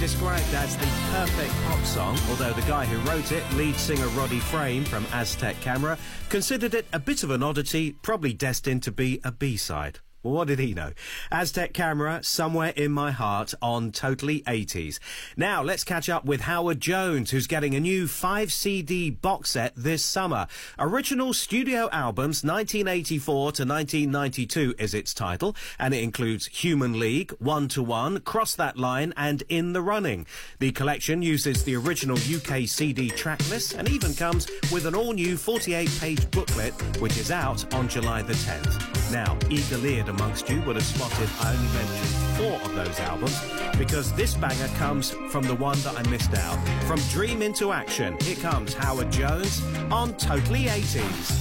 described as the perfect pop song, although the guy who wrote it, lead singer Roddy Frame from Aztec Camera, considered it a bit of an oddity, probably destined to be a B-side. Well, what did he know? Aztec Camera, Somewhere in My Heart on Totally 80s. Now, let's catch up with Howard Jones, who's getting a new 5-CD box set this summer. Original studio albums, 1984 to 1992 is its title, and it includes Human League, One to One, Cross That Line, and In the Running. The collection uses the original UK CD track list and even comes with an all-new 48-page booklet, which is out on July the 10th. Now, eagle-eared amongst you would have spotted I only mentioned 4 of those albums, because this banger comes from the one that I missed out. From Dream into Action, here comes Howard Jones on Totally 80s.